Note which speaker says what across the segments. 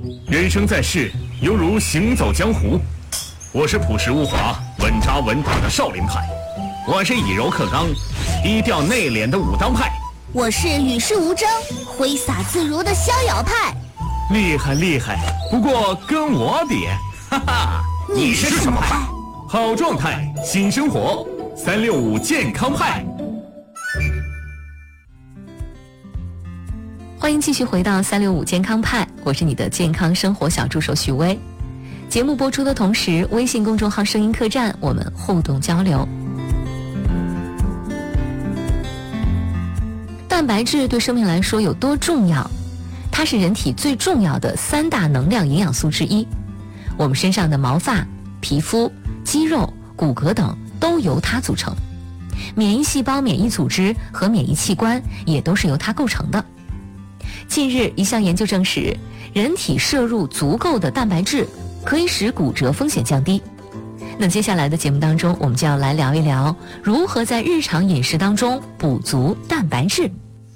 Speaker 1: 人生在世，犹如行走江湖。我是朴实无华、稳扎稳打的少林派，我是以柔克刚、低调内敛的武当派，
Speaker 2: 我是与世无争、挥洒自如的逍遥派。
Speaker 1: 厉害厉害，不过跟我比，哈哈，
Speaker 2: 你是什么派？
Speaker 1: 好状态，新生活，365健康派。
Speaker 3: 欢迎继续回到365健康派，我是你的健康生活小助手许薇。节目播出的同时，微信公众号声音客栈我们互动交流。蛋白质对生命来说有多重要？它是人体最重要的3大能量营养素之一。我们身上的毛发、皮肤、肌肉、骨骼等都由它组成，免疫细胞、免疫组织和免疫器官也都是由它构成的。近日，一项研究证实，人体摄入足够的蛋白质可以使骨折风险降低。那接下来的节目当中，我们就要来聊一聊如何在日常饮食当中补足蛋白质。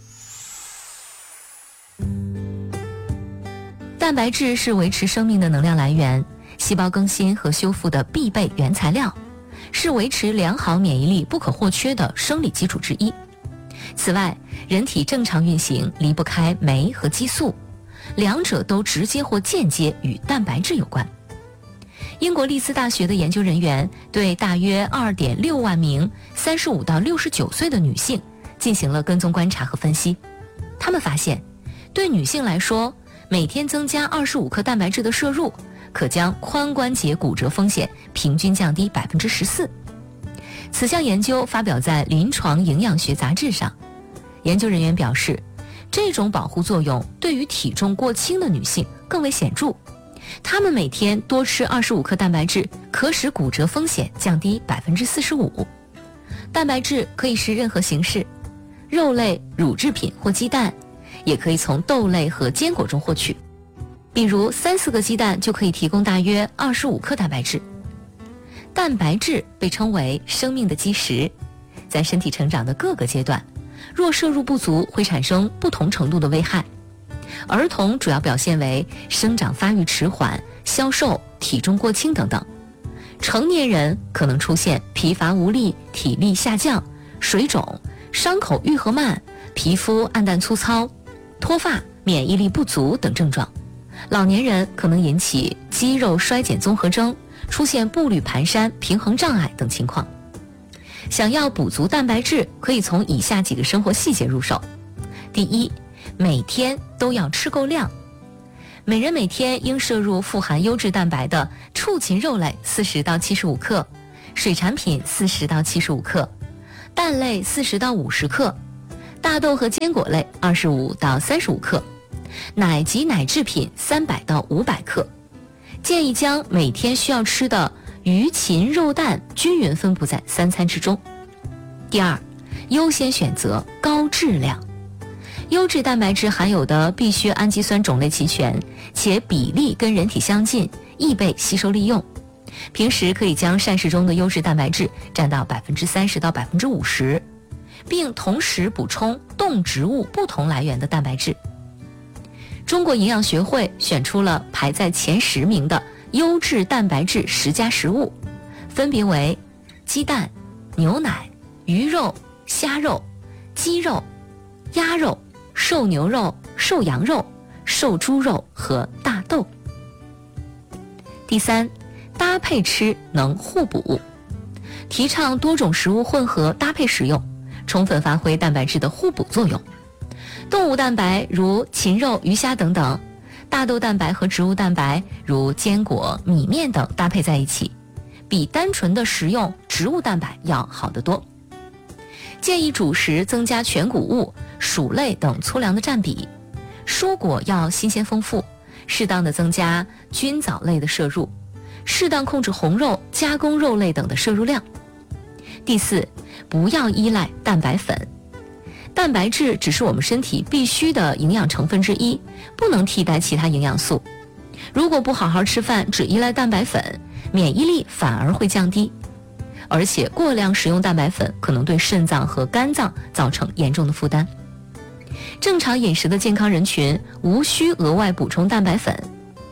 Speaker 3: 蛋白质是维持生命的能量来源，细胞更新和修复的必备原材料，是维持良好免疫力不可或缺的生理基础之一。此外，人体正常运行离不开酶和激素，两者都直接或间接与蛋白质有关。英国利兹大学的研究人员对大约 2.6 万名35到69岁的女性进行了跟踪观察和分析。他们发现，对女性来说，每天增加25克蛋白质的摄入，可将髋关节骨折风险平均降低 14%。此项研究发表在《临床营养学杂志》上。研究人员表示，这种保护作用对于体重过轻的女性更为显著。她们每天多吃25克蛋白质，可使骨折风险降低 45%。蛋白质可以是任何形式，肉类、乳制品或鸡蛋，也可以从豆类和坚果中获取。比如3-4个鸡蛋就可以提供大约25克蛋白质。蛋白质被称为生命的基石，在身体成长的各个阶段，若摄入不足会产生不同程度的危害。儿童主要表现为生长发育迟缓、消瘦、体重过轻等等。成年人可能出现疲乏无力、体力下降、水肿、伤口愈合慢、皮肤暗淡粗糙、脱发、免疫力不足等症状。老年人可能引起肌肉衰减综合征，出现步履蹒跚、平衡障碍等情况。想要补足蛋白质，可以从以下几个生活细节入手。第一，每天都要吃够量。每人每天应摄入富含优质蛋白的畜禽肉类40到75克，水产品40到75克，蛋类40到50克，大豆和坚果类25到35克，奶及奶制品300到500克。建议将每天需要吃的鱼、禽、肉、蛋均匀分布在3餐之中。第二，优先选择高质量。优质蛋白质含有的必需氨基酸种类齐全，且比例跟人体相近，易被吸收利用。平时可以将膳食中的优质蛋白质占到 30% 到 50%， 并同时补充动植物不同来源的蛋白质。中国营养学会选出了排在前10名的优质蛋白质10佳食物，分别为鸡蛋、牛奶、鱼肉、虾肉、鸡肉、鸭肉、瘦牛肉、瘦羊肉、瘦猪肉和大豆。第三，搭配吃能互补。提倡多种食物混合搭配食用，充分发挥蛋白质的互补作用。动物蛋白如禽肉、鱼虾等等，大豆蛋白和植物蛋白如坚果、米面等搭配在一起，比单纯的食用植物蛋白要好得多。建议主食增加全谷物、薯类等粗粮的占比，蔬果要新鲜丰富，适当的增加菌藻类的摄入，适当控制红肉、加工肉类等的摄入量。第四，不要依赖蛋白粉。蛋白质只是我们身体必需的营养成分之一，不能替代其他营养素。如果不好好吃饭，只依赖蛋白粉，免疫力反而会降低。而且过量食用蛋白粉可能对肾脏和肝脏造成严重的负担。正常饮食的健康人群无需额外补充蛋白粉，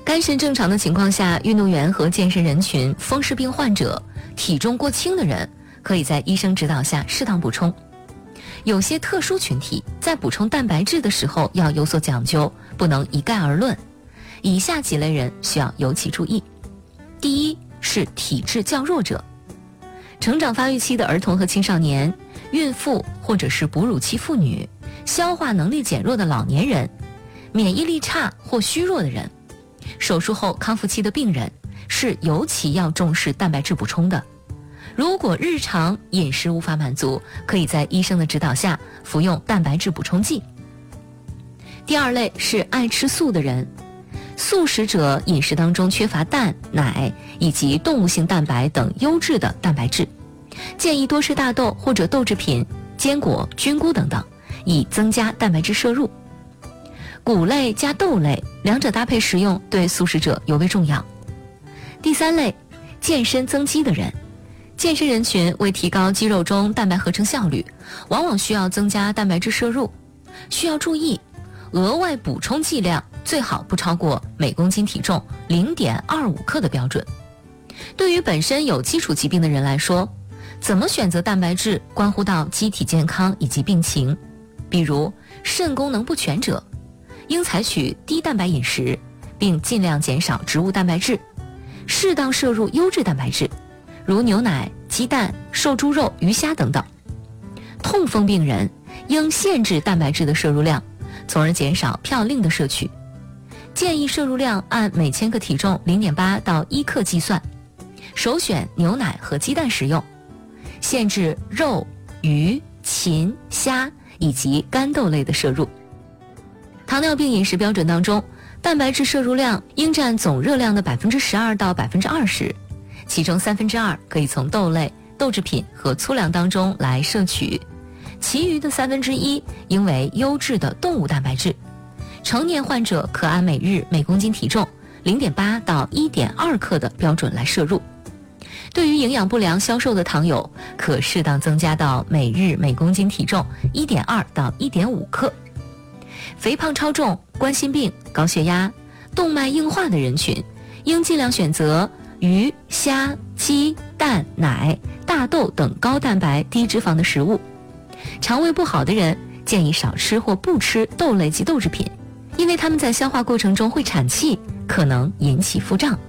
Speaker 3: 肝肾正常的情况下，运动员和健身人群、风湿病患者、体重过轻的人可以在医生指导下适当补充。有些特殊群体在补充蛋白质的时候要有所讲究，不能一概而论。以下几类人需要尤其注意。第一是体质较弱者，成长发育期的儿童和青少年、孕妇或者是哺乳期妇女、消化能力减弱的老年人、免疫力差或虚弱的人、手术后康复期的病人是尤其要重视蛋白质补充的。如果日常饮食无法满足，可以在医生的指导下服用蛋白质补充剂。第二类是爱吃素的人，素食者饮食当中缺乏蛋、奶以及动物性蛋白等优质的蛋白质，建议多吃大豆或者豆制品、坚果、菌菇等等，以增加蛋白质摄入。谷类加豆类两者搭配食用对素食者尤为重要。第三类，健身增肌的人，健身人群为提高肌肉中蛋白合成效率，往往需要增加蛋白质摄入。需要注意，额外补充剂量最好不超过每公斤体重 0.25 克的标准。对于本身有基础疾病的人来说，怎么选择蛋白质关乎到机体健康以及病情。比如肾功能不全者，应采取低蛋白饮食，并尽量减少植物蛋白质，适当摄入优质蛋白质，如牛奶、鸡蛋、瘦猪肉、鱼虾等等。痛风病人应限制蛋白质的摄入量，从而减少嘌呤的摄取。建议摄入量按每千克体重 0.8 到1克计算，首选牛奶和鸡蛋食用，限制肉、鱼、禽、虾以及干豆类的摄入。糖尿病饮食标准当中，蛋白质摄入量应占总热量的 12% 到 20%， 其中2/3可以从豆类、豆制品和粗粮当中来摄取，其余的1/3应为优质的动物蛋白质。成年患者可按每日每公斤体重 0.8 到 1.2 克的标准来摄入。对于营养不良消瘦的糖友，可适当增加到每日每公斤体重 1.2 到 1.5 克。肥胖超重、冠心病、高血压、动脉硬化的人群，应尽量选择鱼、虾、鸡、蛋、奶、大豆等高蛋白低脂肪的食物。肠胃不好的人建议少吃或不吃豆类及豆制品，因为它们在消化过程中会产气，可能引起腹胀。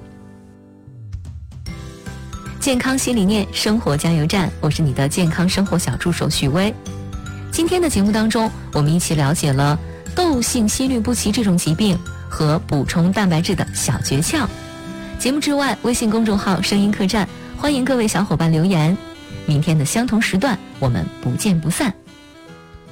Speaker 3: 健康新理念，生活加油站，我是你的健康生活小助手许巍。今天的节目当中，我们一起了解了窦性心律不齐这种疾病和补充蛋白质的小诀窍。节目之外，微信公众号声音客栈，欢迎各位小伙伴留言。明天的相同时段，我们不见不散。